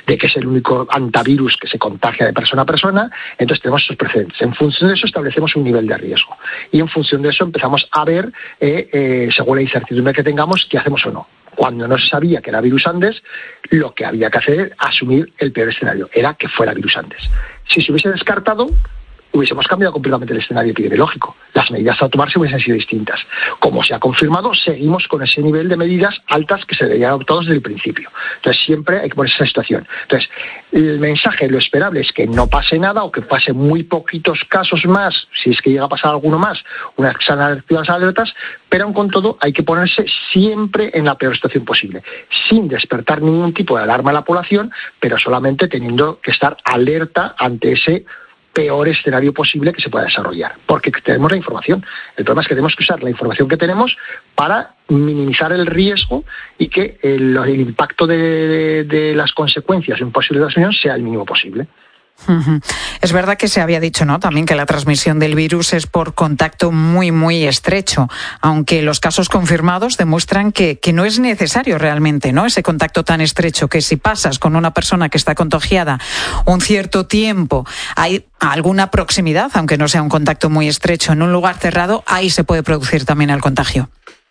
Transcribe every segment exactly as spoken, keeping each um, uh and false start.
de que es el único antivirus que se contagia de persona a persona. Entonces tenemos esos precedentes. En función de eso establecemos un nivel de riesgo y en función de eso empezamos a ver, eh, eh, según la incertidumbre que tengamos, qué hacemos o no. Cuando no se sabía que era virus Andes, lo que había que hacer era asumir el peor escenario, era que fuera virus Andes. Si se hubiese descartado, hubiésemos cambiado completamente el escenario epidemiológico. Las medidas a tomarse hubiesen sido distintas. Como se ha confirmado, seguimos con ese nivel de medidas altas que se deberían adoptar desde el principio. Entonces siempre hay que poner esa situación. Entonces, el mensaje, lo esperable es que no pase nada o que pase muy poquitos casos más, si es que llega a pasar alguno más, unas que sean activas alertas, pero aun con todo hay que ponerse siempre en la peor situación posible, sin despertar ningún tipo de alarma a la población, pero solamente teniendo que estar alerta ante ese peor escenario posible que se pueda desarrollar, porque tenemos la información. El problema es que tenemos que usar la información que tenemos para minimizar el riesgo y que el, el impacto de, de, de las consecuencias de un posible transmisión sea el mínimo posible. Uh-huh. Es verdad que se había dicho, ¿no?, también que la transmisión del virus es por contacto muy, muy estrecho, aunque los casos confirmados demuestran que, que no es necesario realmente, ¿no?, ese contacto tan estrecho, que si pasas con una persona que está contagiada un cierto tiempo, hay alguna proximidad, aunque no sea un contacto muy estrecho, en un lugar cerrado, ahí se puede producir también el contagio.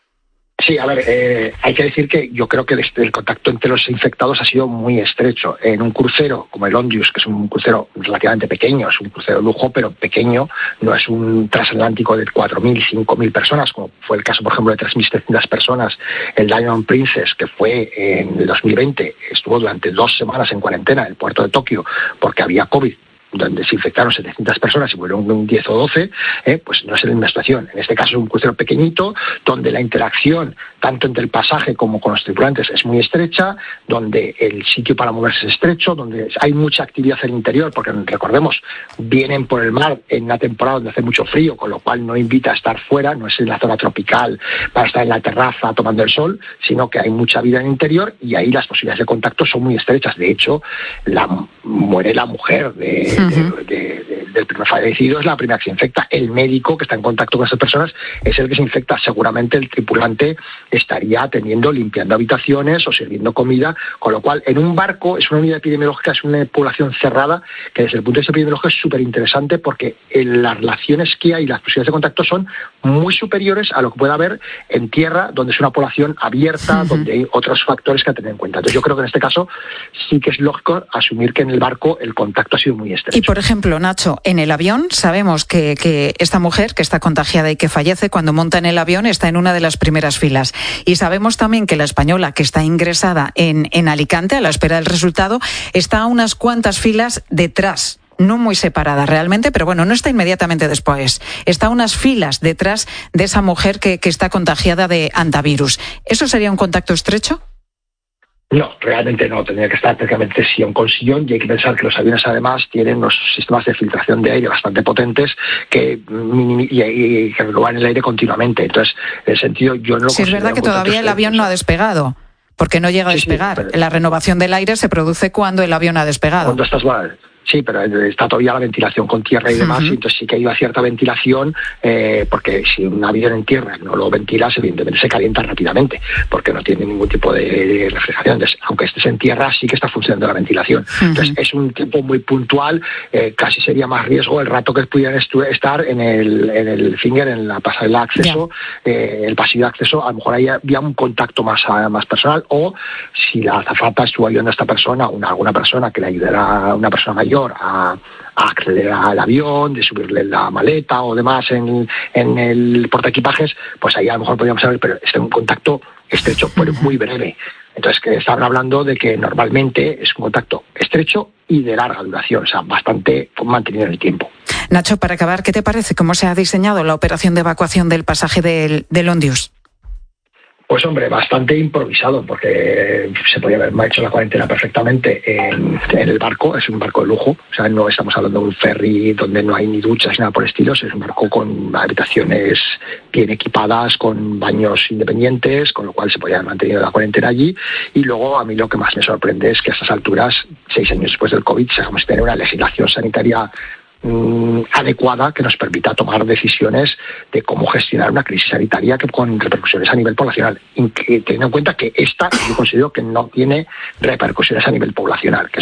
Sí, a ver, eh, hay que decir que yo creo que el, el contacto entre los infectados ha sido muy estrecho. En un crucero como el Ondius, que es un crucero relativamente pequeño, es un crucero de lujo, pero pequeño, no es un transatlántico de cuatro mil, cinco mil personas, como fue el caso, por ejemplo, de tres mil setecientas personas, el Diamond Princess, que fue en el dos mil veinte, estuvo durante dos semanas en cuarentena en el puerto de Tokio porque había COVID, donde se infectaron setecientas personas y murieron un diez o doce, eh, pues no es la misma situación. En este caso es un crucero pequeñito, donde la interacción, tanto entre el pasaje como con los tripulantes, es muy estrecha, donde el sitio para moverse es estrecho, donde hay mucha actividad en el interior, porque recordemos, vienen por el mar en una temporada donde hace mucho frío, con lo cual no invita a estar fuera, no es en la zona tropical para estar en la terraza tomando el sol, sino que hay mucha vida en el interior y ahí las posibilidades de contacto son muy estrechas. De hecho, la, muere la mujer de... De, de, de, del primer fallecido, es la primera que se infecta. El médico que está en contacto con esas personas es el que se infecta. Seguramente el tripulante estaría atendiendo, limpiando habitaciones o sirviendo comida, con lo cual en un barco es una unidad epidemiológica, es una población cerrada que desde el punto de vista epidemiológico es súper interesante porque en las relaciones que hay y las posibilidades de contacto son muy superiores a lo que puede haber en tierra, donde es una población abierta, uh-huh. donde hay otros factores que a tener en cuenta. Entonces yo creo que en este caso sí que es lógico asumir que en el barco el contacto ha sido muy estrecho. Y por ejemplo, Nacho, en el avión sabemos que, que esta mujer que está contagiada y que fallece, cuando monta en el avión está en una de las primeras filas. Y sabemos también que la española que está ingresada en, en Alicante a la espera del resultado está a unas cuantas filas detrás. No muy separada realmente, pero bueno, no está inmediatamente después. Está a unas filas detrás de esa mujer que, que está contagiada de antivirus. ¿Eso sería un contacto estrecho? No, realmente no. Tendría que estar prácticamente sillón con sillón y hay que pensar que los aviones además tienen unos sistemas de filtración de aire bastante potentes que, y, y, que renovan el aire continuamente. Entonces, en ese sentido, yo no... Sí, es verdad que todavía el avión no ha despegado, porque no llega a despegar. Sí, sí, pero... La renovación del aire se produce cuando el avión ha despegado. Cuando estás mal. Sí, pero está todavía la ventilación con tierra y demás, uh-huh. y entonces sí que hay una cierta ventilación, eh, porque si un avión en tierra no lo ventilas, evidentemente se calienta rápidamente, porque no tiene ningún tipo de refrigeración. Entonces, aunque estés en tierra, sí que está funcionando la ventilación. Uh-huh. Entonces, es un tiempo muy puntual, eh, casi sería más riesgo el rato que pudieran estu- estar en el, en el finger, en la pasarela de acceso, yeah. eh, el pasillo de acceso, a lo mejor ahí había un contacto más, más personal, o si la azafata estuvo ayudando a esta persona, una, alguna persona que le ayudara a una persona mayor, A, a acceder al avión, de subirle la maleta o demás en, en el portaequipajes, pues ahí a lo mejor podríamos saber, pero es un contacto estrecho, pero muy breve. Entonces, que estaban hablando de que normalmente es un contacto estrecho y de larga duración, o sea, bastante mantenido en el tiempo. Nacho, para acabar, ¿qué te parece cómo se ha diseñado la operación de evacuación del pasaje del, del Ondius? Pues hombre, bastante improvisado, porque se podía haber hecho la cuarentena perfectamente en, en el barco. Es un barco de lujo, o sea, no estamos hablando de un ferry donde no hay ni duchas ni nada por el estilo. Es un barco con habitaciones bien equipadas, con baños independientes, con lo cual se podía haber mantenido la cuarentena allí. Y luego a mí lo que más me sorprende es que a estas alturas, seis años después del COVID, sigamos tener una legislación sanitaria adecuada que nos permita tomar decisiones de cómo gestionar una crisis sanitaria que con repercusiones a nivel poblacional, y que, teniendo en cuenta que esta yo considero que no tiene repercusiones a nivel poblacional, que